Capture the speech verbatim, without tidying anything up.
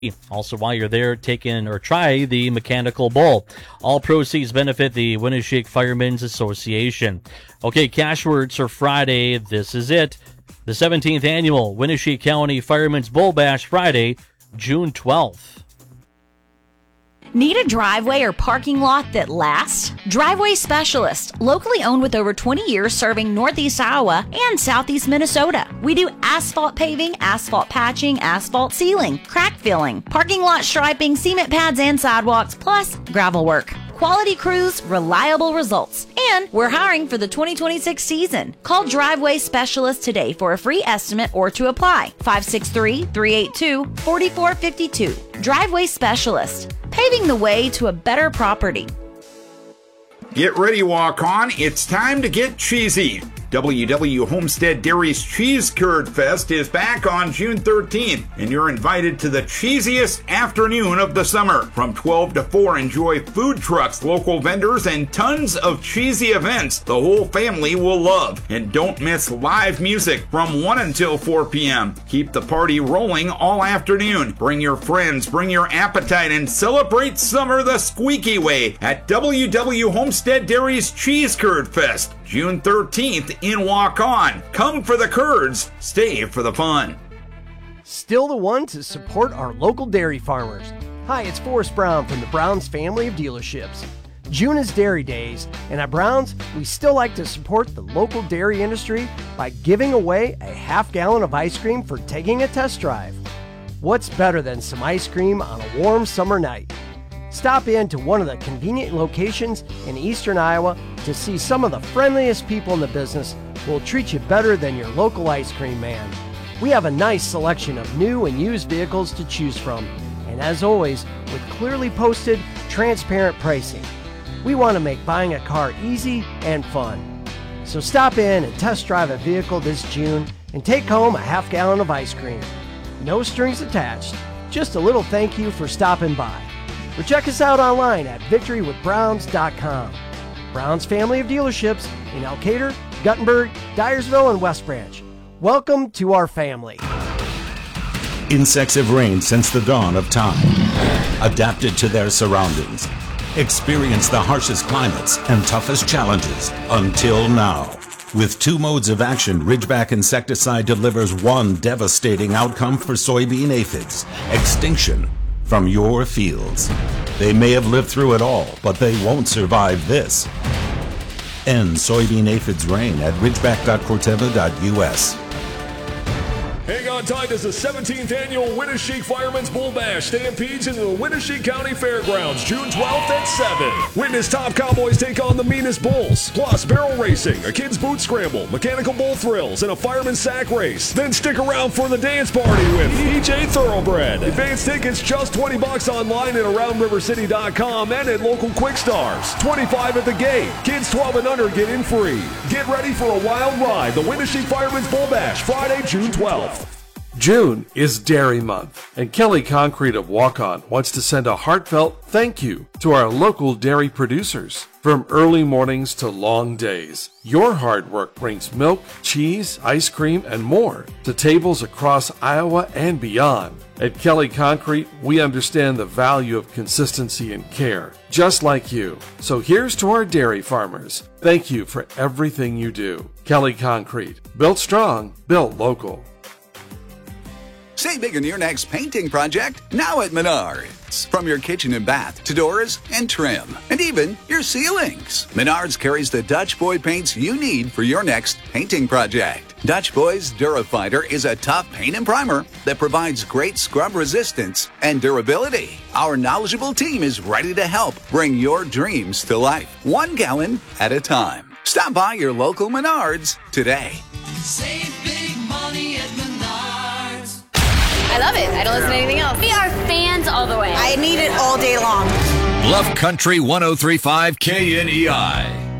Also, while you're there, take in or try the Mechanical Bull. All proceeds benefit the Winneshiek Firemen's Association. Okay, cash words for Friday. This is it. The seventeenth Annual Winneshiek County Firemen's Bull Bash, Friday, June twelfth. Need a driveway or parking lot that lasts? Driveway Specialist, locally owned with over twenty years serving Northeast Iowa and Southeast Minnesota. We do asphalt paving, asphalt patching, asphalt sealing, crack filling, parking lot striping, cement pads and sidewalks, plus gravel work. Quality crews, reliable results. And we're hiring for the twenty twenty-six season. Call Driveway Specialist today for a free estimate or to apply. five six three, three eight two, four four five two. Driveway Specialist, paving the way to a better property. Get ready, walk on. It's time to get cheesy. W W Homestead Dairy's Cheese Curd Fest is back on June thirteenth, and you're invited to the cheesiest afternoon of the summer. From twelve to four, enjoy food trucks, local vendors, and tons of cheesy events the whole family will love. And don't miss live music from one until four p.m. Keep the party rolling all afternoon. Bring your friends, bring your appetite, and celebrate summer the squeaky way at W W Homestead Dairy's Cheese Curd Fest, June thirteenth in Walk On. Come for the curds, stay for the fun. Still the one to support our local dairy farmers. Hi, it's Forrest Brown from the Browns family of dealerships. June is Dairy Days, and at Browns, we still like to support the local dairy industry by giving away a half gallon of ice cream for taking a test drive. What's better than some ice cream on a warm summer night? Stop in to one of the convenient locations in eastern Iowa to see some of the friendliest people in the business who will treat you better than your local ice cream man. We have a nice selection of new and used vehicles to choose from, and as always, with clearly posted, transparent pricing. We want to make buying a car easy and fun. So stop in and test drive a vehicle this June and take home a half gallon of ice cream. No strings attached, just a little thank you for stopping by. Or check us out online at victory with browns dot com. Browns family of dealerships in Elkader, Guttenberg, Dyersville, and West Branch. Welcome to our family. Insects have reigned since the dawn of time, adapted to their surroundings, experienced the harshest climates and toughest challenges until now. With two modes of action, Ridgeback insecticide delivers one devastating outcome for soybean aphids: extinction from your fields. They may have lived through it all, but they won't survive this. End soybean aphids reign at ridgeback dot corteva dot u s. Hang on tight as the seventeenth Annual Winneshiek Firemen's Bull Bash stampedes into the Winneshiek County Fairgrounds, June twelfth at seven. Witness top cowboys take on the meanest bulls, plus barrel racing, a kid's boot scramble, mechanical bull thrills, and a fireman's sack race. Then stick around for the dance party with E J Thoroughbred. Advance tickets just twenty bucks online at around river city dot com and at local Quick Stars. twenty-five at the gate. Kids twelve and under get in free. Get ready for a wild ride. The Winneshiek Firemen's Bull Bash, Friday, June twelfth. June is Dairy Month, and Kelly Concrete of Walk-On wants to send a heartfelt thank you to our local dairy producers. From early mornings to long days, your hard work brings milk, cheese, ice cream, and more to tables across Iowa and beyond. At Kelly Concrete, we understand the value of consistency and care, just like you. So here's to our dairy farmers. Thank you for everything you do. Kelly Concrete, built strong, built local. Save big on your next painting project now at Menards. From your kitchen and bath to doors and trim, and even your ceilings. Menards carries the Dutch Boy paints you need for your next painting project. Dutch Boy's Durafighter is a tough paint and primer that provides great scrub resistance and durability. Our knowledgeable team is ready to help bring your dreams to life, one gallon at a time. Stop by your local Menards today. Save big money at Menards. I love it. I don't listen to anything else. We are fans all the way. I need it all day long. Bluff Country one oh three point five K N E I.